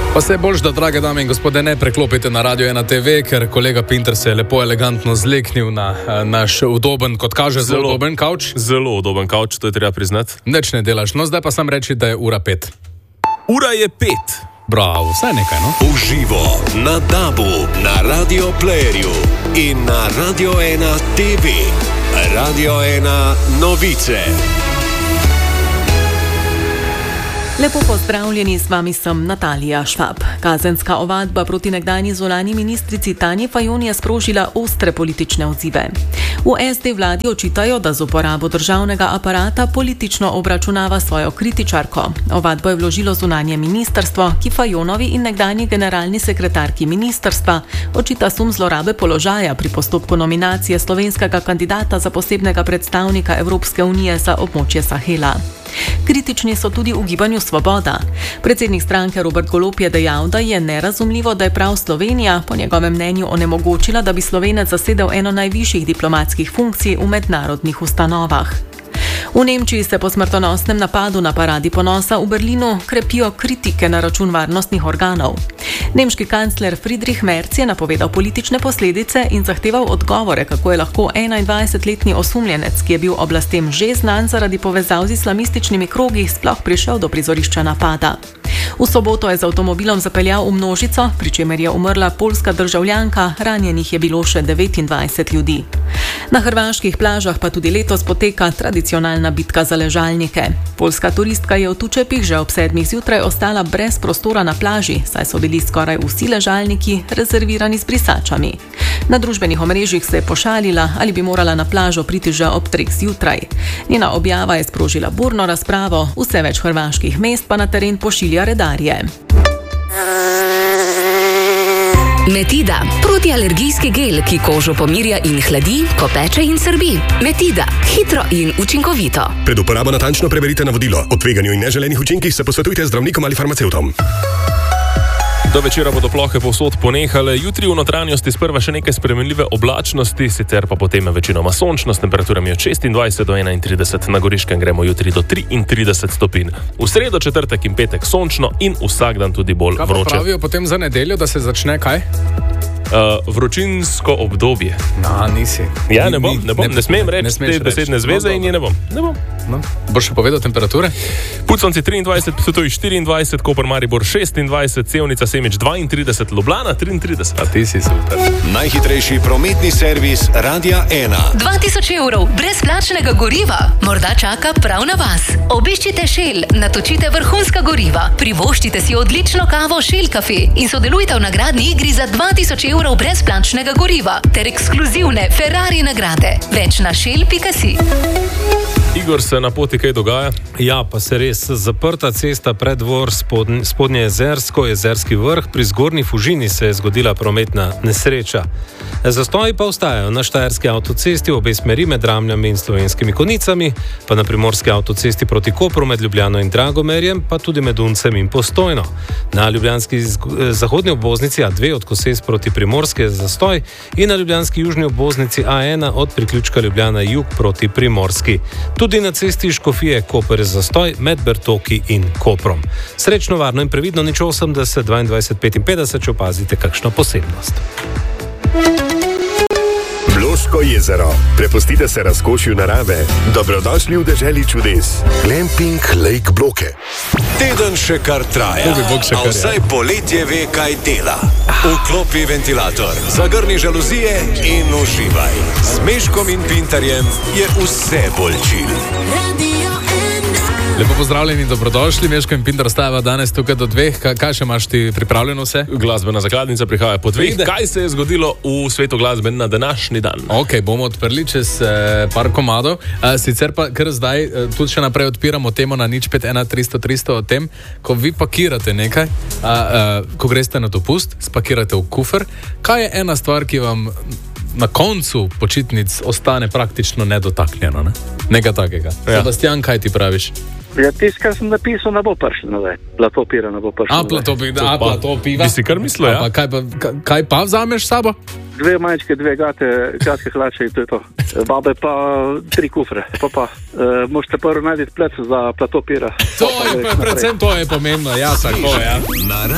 Pa se je boljš, da, drage dame in gospode, ne preklopite na Radio 1 TV, ker kolega Pinter se je lepo elegantno zleknil na naš udoben, kot kaže, zelo udoben kavč. Zelo udoben kavč, to je treba priznati. Nič ne delaš, no zdaj pa sam reči, da je ura 5. Ura je 5. Bravo, vsaj nekaj, no? Uživo na DAB-u, na Radio Playerju in na Radio 1 TV. Radio 1 novice. Lepo pozdravljeni, z vami sem Natalija Švab. Kazenska ovadba proti nekdanji zunanji ministrici Tanji Fajon je sprožila ostre politične odzive. V SD vladi očitajo, da z uporabo državnega aparata politično obračunava svojo kritičarko. Ovadbo je vložilo zunanje ministrstvo, ki Fajonovi in nekdanji generalni sekretarki ministrstva očita sum zlorabe položaja pri postopku nominacije slovenskega kandidata za posebnega predstavnika Evropske unije za območje Sahela. Kritični so tudi v gibanju Svoboda. Predsednik stranke Robert Golob je dejal, da je nerazumljivo, da je prav Slovenija po njegovem mnenju onemogočila, da bi Slovenec zasedel eno najvišjih diplomatskih funkcij v mednarodnih ustanovah. V Nemčiji se po smrtonosnem napadu na paradi ponosa v Berlinu krepijo kritike na račun varnostnih organov. Nemški kancler Friedrich Merz je napovedal politične posledice in zahteval odgovore, kako je lahko 21-letni osumljenec, ki je bil oblastem že znan zaradi povezav z islamističnimi krogi, sploh prišel do prizorišča napada. V soboto je z avtomobilom zapeljal v množico, pri čemer je umrla poljska državljanka, ranjenih je bilo še 29 ljudi. Na hrvaških plažah pa tudi letos poteka tradicionalna bitka za ležalnike. Poljska turistka je v Tučepih že ob 7 zjutraj ostala brez prostora na plaži, saj so bili skoraj vsi ležalniki rezervirani s brisačami. Na družbenih omrežjih se je pošalila, ali bi morala na plažo priti že ob 3 zjutraj. Njena objava je sprožila burno razpravo, vse več hrvaških mest pa na teren pošilja redarje. Metida, protialergijski gel, ki kožo pomirja in hladi, ko peče in srbi. Metida, hitro in učinkovito. Pred uporabo natančno preberite navodilo. O tveganju in neželenih učinkih se posvetujte z zdravnikom ali farmacevtom. Do večera bodo plohe povsod ponehale, jutri v notranjosti sprva še nekaj spremenljive oblačnosti, sicer pa potem večinoma sončno s temperaturami od 26 do 31, na Goriškem gremo jutri do 33 stopinj. V sredo, četrtek in petek sončno in vsak dan tudi bolj vroče. Kaj pa pravijo potem za nedeljo, da se začne kaj? Vročinsko obdobje. No, nisi. Ja, ne smem reči te besedne zveze in je ne bom. No. Boš še povedal temperature? Puconci 23, Ptuj 24, Koper Maribor 26, Sevnica Semič 32, Ljubljana 33. A ti si super. Najhitrejši prometni servis Radia 1. 2000 evrov brezplačnega goriva morda čaka prav na vas. Obiščite Shell, natočite vrhunska goriva, privoščite si odlično kavo Shell Cafe in sodelujte v nagradni igri za 2000 evrov brezplačnega goriva ter ekskluzivne Ferrari nagrade. Več na shell.si. Igor, se na poti kaj dogaja? Ja, pa se res. Zaprta cesta Preddvor Spodnje Jezersko, Jezerski vrh, pri Zgornji Fužini se je zgodila prometna nesreča. Zastoji pa ostajajo na štajerski avtocesti v obe smeri med Ramljami in Slovenskimi Konjicami, pa na primorski avtocesti proti Kopru med Ljubljano in Dragomerjem, pa tudi med Uncem in Postojno. Na ljubljanski zahodni obvoznici A2 od Koses proti Primorske je zastoj in na ljubljanski južni obvoznici A1 od priključka Ljubljana jug proti Primorski. Tudi na cesti Škofije Koper je zastoj med Bertoki in Koprom. Srečno, varno in previdno, nič 80 22 55, če opazite kakšno posebnost. Bloško jezero. Prepustite se razkošju narave. Dobrodošli v deželi čudes. Glamping Lake Bloke. Teden še kar traja, a vsaj poletje ve, kaj dela. Vklopi ventilator, zagrni žaluzije in uživaj. S Meškom in Pintarjem je vse bolj chill. Lepo pozdravljeni, dobrodošli. Meško in Pintar stajava danes tukaj do 2. Kaj še imaš ti pripravljeno vse? Glasbena zakladnica prihaja po 2. Kaj se je zgodilo v svetu glasbe na današnji dan? Ok, bomo odprli čez par komadov. Sicer pa kar zdaj tudi še naprej odpiramo temo na 051 300 300 o tem, ko vi pakirate nekaj, ko greste na dopust, spakirate v kufer. Kaj je ena stvar, ki vam na koncu počitnic ostane praktično nedotaknjeno? Nekaj takega. Ja. Sebastian, kaj ti praviš? Ja, tisto, kar sem napisal, ne bo prišlo nazaj. Plato pira ne bo prišlo nazaj. Plato piva. Bi si kar mislil, ja? Kaj pa vzameš s sabo? 2 majčke, 2 kratke hlače in to je to. Babe pa 3 kufre. Možete prvo najti plec za plato pira. Predvsem to je pomembno, ja, tako, ja.